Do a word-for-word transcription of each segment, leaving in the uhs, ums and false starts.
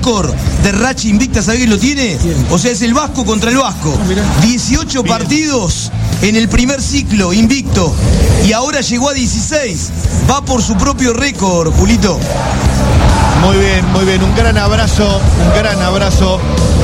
récord de racha invicta, ¿sabés quién lo tiene? O sea, es el Vasco contra el Vasco. dieciocho partidos en el primer ciclo, invicto. Y ahora llegó a dieciséis. Va por su propio récord, Julito. Muy bien, muy bien. Un gran abrazo, un gran abrazo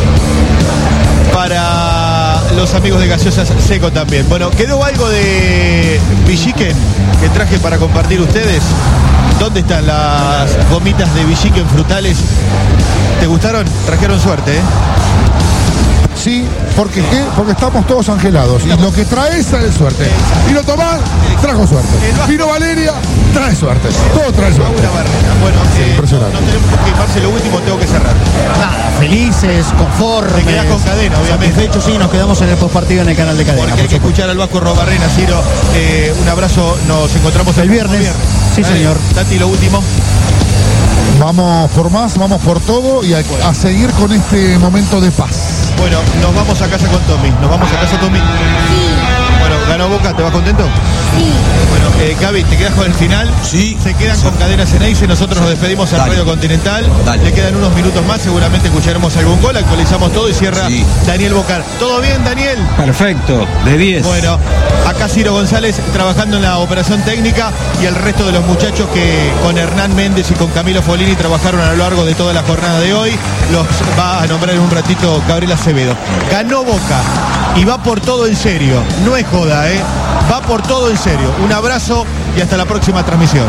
para los amigos de Gaseosas Seco también. Bueno, quedó algo de Villiquen que traje para compartir ustedes. ¿Dónde están las gomitas de Villiquen frutales? ¿Te gustaron? Trajeron suerte, ¿eh? Sí, porque ¿qué? Porque estamos todos angelados. Y lo que trae trae suerte. Vino Tomás, trajo suerte. Vino Valeria, trae suerte. Todo trae suerte. Bueno, eh, impresionante. No, no tenemos que quemarse, lo último tengo que cerrar. Nada, felices, conformes. Te quedás con Cadena, obviamente. Satisfechos, sí, nos quedamos en el postpartido en el canal de Cadena. Porque hay que escuchar al Vasco Robarrena, Ciro. Eh, un abrazo, nos encontramos el, el viernes. viernes. Sí, Dale, señor. Tati, lo último. Vamos por más, vamos por todo y a, a seguir con este momento de paz. Bueno, nos vamos a casa con Tommy. Nos vamos a casa, Tommy. Sí. Bueno, ganó Boca, ¿te vas contento? Sí. Bueno, eh, Gaby, ¿te quedas con el final? Sí. Se quedan con Cadena Ceneice, nosotros nos despedimos al Dale. Radio Continental. Dale. Le quedan unos minutos más, seguramente escucharemos algún gol, actualizamos todo y cierra Sí. Daniel Bocar. ¿Todo bien, Daniel? Perfecto, de diez. Bueno, acá Ciro González trabajando en la operación técnica y el resto de los muchachos que con Hernán Méndez y con Camilo Folini trabajaron a lo largo de toda la jornada de hoy. Los va a nombrar en un ratito Gabriel Acevedo. Ganó Boca y va por todo en serio. No es joda, ¿eh? Va por todo en serio. Un abrazo y hasta la próxima transmisión.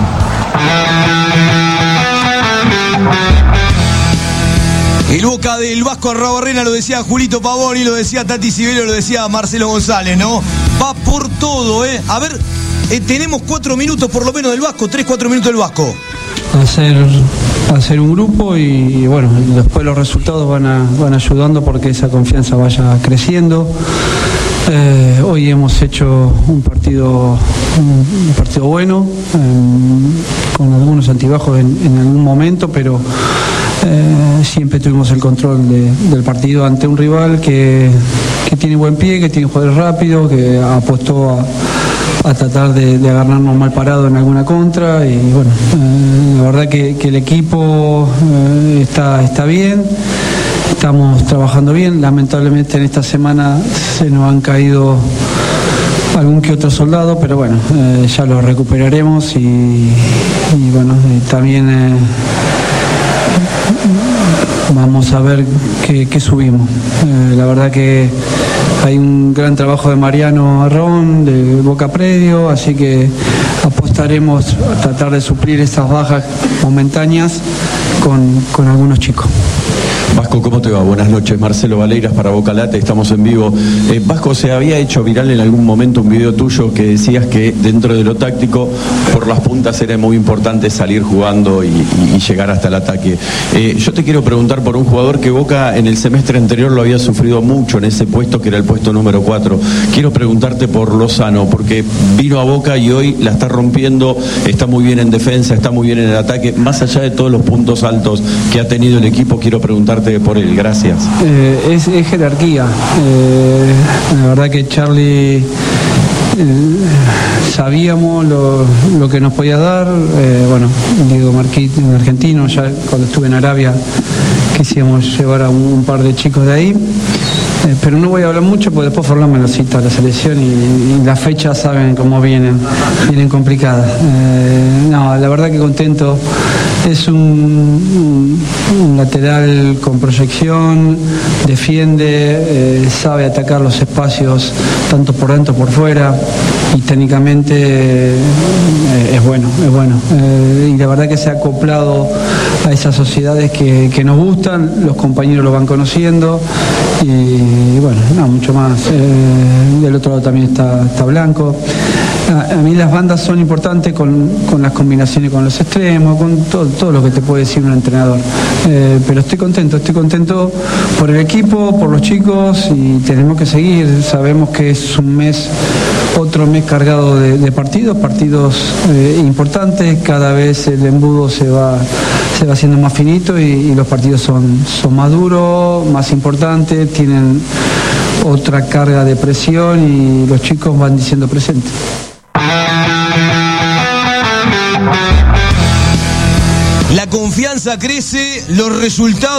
El Boca del Vasco Arrabarrena lo decía Julito Pavoni, lo decía Tati Sibelo, lo decía Marcelo González, ¿no? Va por todo, ¿eh? A ver, eh, tenemos cuatro minutos por lo menos del Vasco, tres, cuatro minutos del Vasco. Hacer, hacer un grupo y bueno, después los resultados van, a, van ayudando porque esa confianza vaya creciendo. Eh, hoy hemos hecho un partido un, un partido bueno, eh, con algunos altibajos en, en algún momento, pero eh, siempre tuvimos el control de, del partido ante un rival que, que tiene buen pie, que tiene jugadores rápidos, que apostó a, a tratar de, de agarrarnos mal parado en alguna contra y bueno, eh, la verdad que, que el equipo eh, está, está bien. Estamos trabajando bien, lamentablemente en esta semana se nos han caído algún que otro soldado, pero bueno, eh, ya lo recuperaremos y, y bueno, y también eh, vamos a ver qué, qué subimos. Eh, la verdad que hay un gran trabajo de Mariano Arrón, de Boca Predio, así que apostaremos a tratar de suplir esas bajas momentáneas con, con algunos chicos. Vasco, ¿cómo te va? Buenas noches, Marcelo Valeiras para Boca Late, estamos en vivo. Eh, Vasco, se había hecho viral en algún momento un video tuyo que decías que dentro de lo táctico, por las puntas era muy importante salir jugando y, y, y llegar hasta el ataque. Eh, yo te quiero preguntar por un jugador que Boca en el semestre anterior lo había sufrido mucho en ese puesto, que era el puesto número cuatro. Quiero preguntarte por Lozano, porque vino a Boca y hoy la está rompiendo, está muy bien en defensa, está muy bien en el ataque, más allá de todos los puntos altos que ha tenido el equipo, quiero preguntarte por él, gracias. Eh, es, es jerarquía. Eh, la verdad que Charlie eh, sabíamos lo, lo que nos podía dar. Eh, bueno, Diego Marquit, un argentino, ya cuando estuve en Arabia quisimos llevar a un, un par de chicos de ahí. Eh, pero no voy a hablar mucho porque después Forlán me lo cita a la selección y, y las fechas saben cómo vienen, vienen complicadas. Eh, no, la verdad que contento. Es un, un, un lateral con proyección, defiende, eh, sabe atacar los espacios tanto por dentro como por fuera y técnicamente eh, es bueno, es bueno. Eh, y la verdad que se ha acoplado a esas sociedades que, que nos gustan, los compañeros lo van conociendo y bueno, no, mucho más. Eh, del otro lado también está, está Blanco. A, a mí las bandas son importantes con, con las combinaciones con los extremos, con todo, todo lo que te puede decir un entrenador. Eh, pero estoy contento, estoy contento por el equipo, por los chicos y tenemos que seguir. Sabemos que es un mes, otro mes cargado de, de partidos, partidos eh, importantes. Cada vez el embudo se va, se va haciendo más finito y, y los partidos son, son más duros, más importantes, tienen otra carga de presión y los chicos van diciendo presente. La confianza crece, los resultados